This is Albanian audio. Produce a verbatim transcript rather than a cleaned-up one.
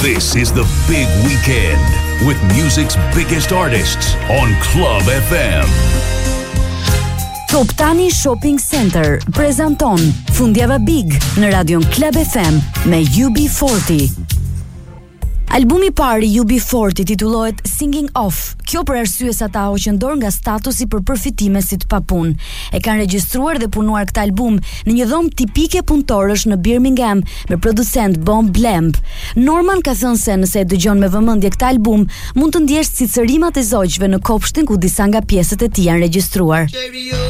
This is the big weekend with music's biggest artists on Club F M. Top Tani Shopping Center prezanton Fundjava Big në radion Club F M me U B forty. Albumi i parë i U B forty titullohet Singing Off. Kjo për arsye sa ta hoqëndor nga statusi për përfitime si të papun. E kanë regjistruar dhe punuar këtë album në një dhomë tipike punëtorësh në Birmingham me producent Bon Blemb. Norman ka thënë se nëse e dëgjon me vëmendje këtë album, mund të ndjesh cicërimat e zogjve në kopshtin ku disa nga pjesët e tij janë regjistruar.